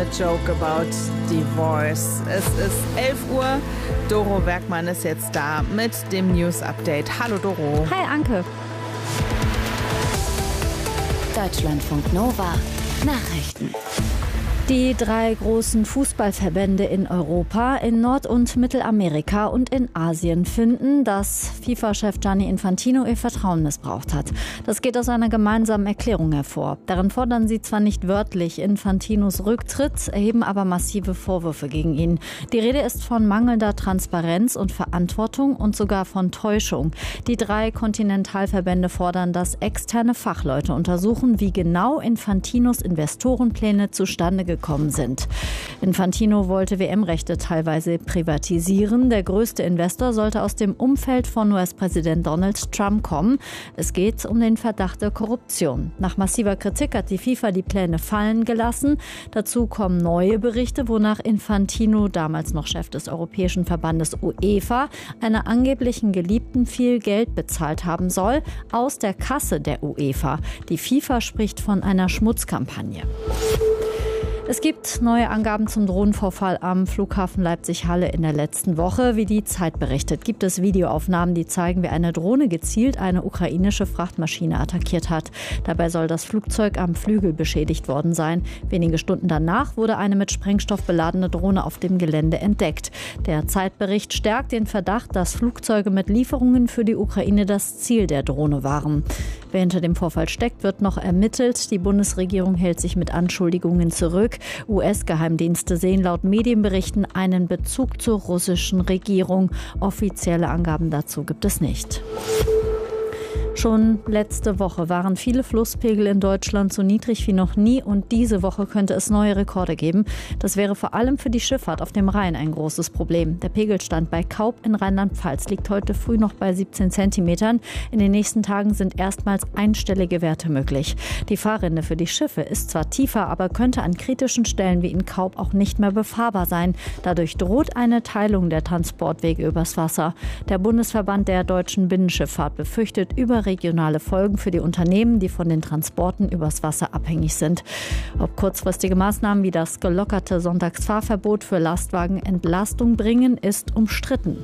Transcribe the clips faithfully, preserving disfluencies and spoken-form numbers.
mit Joke About Divorce. Es ist elf Uhr. Doro Bergmann ist jetzt da mit dem News-Update. Hallo Doro. Hi Anke. Deutschlandfunk Nova Nachrichten. Die drei großen Fußballverbände in Europa, in Nord- und Mittelamerika und in Asien finden, dass FIFA-Chef Gianni Infantino ihr Vertrauen missbraucht hat. Das geht aus einer gemeinsamen Erklärung hervor. Darin fordern sie zwar nicht wörtlich Infantinos Rücktritt, erheben aber massive Vorwürfe gegen ihn. Die Rede ist von mangelnder Transparenz und Verantwortung und sogar von Täuschung. Die drei Kontinentalverbände fordern, dass externe Fachleute untersuchen, wie genau Infantinos Investorenpläne zustande gekommen gekommen sind. Infantino wollte W M-Rechte teilweise privatisieren. Der größte Investor sollte aus dem Umfeld von U S-Präsident Donald Trump kommen. Es geht um den Verdacht der Korruption. Nach massiver Kritik hat die FIFA die Pläne fallen gelassen. Dazu kommen neue Berichte, wonach Infantino, damals noch Chef des Europäischen Verbandes UEFA, einer angeblichen Geliebten viel Geld bezahlt haben soll, aus der Kasse der UEFA. Die FIFA spricht von einer Schmutzkampagne. Es gibt neue Angaben zum Drohnenvorfall am Flughafen Leipzig-Halle in der letzten Woche. Wie die Zeit berichtet, gibt es Videoaufnahmen, die zeigen, wie eine Drohne gezielt eine ukrainische Frachtmaschine attackiert hat. Dabei soll das Flugzeug am Flügel beschädigt worden sein. Wenige Stunden danach wurde eine mit Sprengstoff beladene Drohne auf dem Gelände entdeckt. Der Zeitbericht stärkt den Verdacht, dass Flugzeuge mit Lieferungen für die Ukraine das Ziel der Drohne waren. Wer hinter dem Vorfall steckt, wird noch ermittelt. Die Bundesregierung hält sich mit Anschuldigungen zurück. U S-Geheimdienste sehen laut Medienberichten einen Bezug zur russischen Regierung. Offizielle Angaben dazu gibt es nicht. Schon letzte Woche waren viele Flusspegel in Deutschland so niedrig wie noch nie und diese Woche könnte es neue Rekorde geben. Das wäre vor allem für die Schifffahrt auf dem Rhein ein großes Problem. Der Pegelstand bei Kaub in Rheinland-Pfalz liegt heute früh noch bei siebzehn Zentimetern. In den nächsten Tagen sind erstmals einstellige Werte möglich. Die Fahrrinne für die Schiffe ist zwar tiefer, aber könnte an kritischen Stellen wie in Kaub auch nicht mehr befahrbar sein. Dadurch droht eine Teilung der Transportwege übers Wasser. Der Bundesverband der deutschen Binnenschifffahrt befürchtet über regionale Folgen für die Unternehmen, die von den Transporten übers Wasser abhängig sind. Ob kurzfristige Maßnahmen wie das gelockerte Sonntagsfahrverbot für Lastwagen Entlastung bringen, ist umstritten.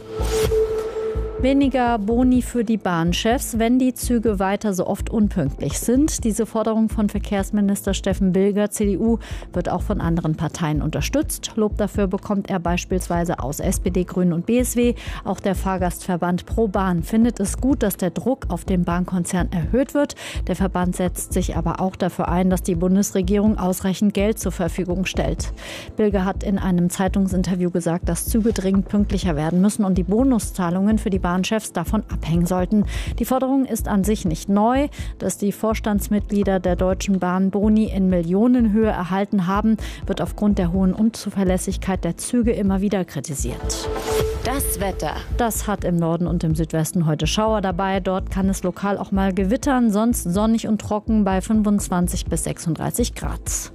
Weniger Boni für die Bahnchefs, wenn die Züge weiter so oft unpünktlich sind. Diese Forderung von Verkehrsminister Steffen Bilger, C D U, wird auch von anderen Parteien unterstützt. Lob dafür bekommt er beispielsweise aus S P D, Grünen und B S W. Auch der Fahrgastverband ProBahn findet es gut, dass der Druck auf den Bahnkonzern erhöht wird. Der Verband setzt sich aber auch dafür ein, dass die Bundesregierung ausreichend Geld zur Verfügung stellt. Bilger hat in einem Zeitungsinterview gesagt, dass Züge dringend pünktlicher werden müssen und die Bonuszahlungen für die Bahnchefs davon abhängen sollten. Die Forderung ist an sich nicht neu. Dass die Vorstandsmitglieder der Deutschen Bahn Boni in Millionenhöhe erhalten haben, wird aufgrund der hohen Unzuverlässigkeit der Züge immer wieder kritisiert. Das Wetter. Das hat im Norden und im Südwesten heute Schauer dabei. Dort kann es lokal auch mal gewittern, sonst sonnig und trocken bei fünfundzwanzig bis sechsunddreißig Grad.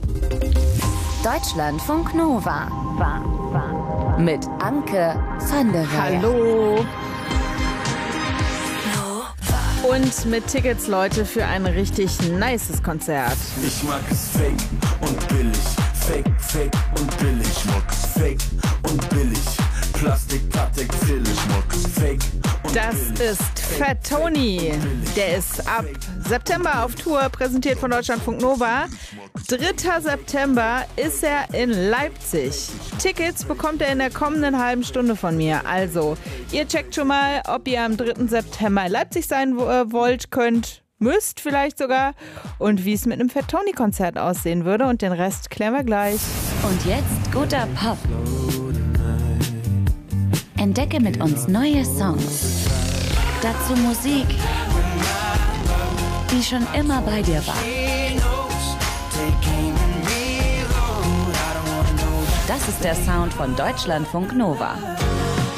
Deutschlandfunk Nova. Mit Anke van der Weyer. Hallo. Und mit Tickets, Leute, für ein richtig nices Konzert. Ich mag es fake und billig. Fake, fake und billig. Ich mag es fake und billig. Plastik, Patek, Phil. Ich mag es fake und Das billig. ist Fat Tony. Der ist ab September auf Tour, präsentiert von Deutschlandfunk Nova. dritter September ist er in Leipzig. Tickets bekommt er in der kommenden halben Stunde von mir. Also, ihr checkt schon mal, ob ihr am dritten September in Leipzig sein wollt, könnt, müsst vielleicht sogar. Und wie es mit einem Fat Tony-Konzert aussehen würde. Und den Rest klären wir gleich. Und jetzt guter Pop. Entdecke mit uns neue Songs. Dazu Musik, die schon immer bei dir war. Das ist der Sound von Deutschlandfunk Nova.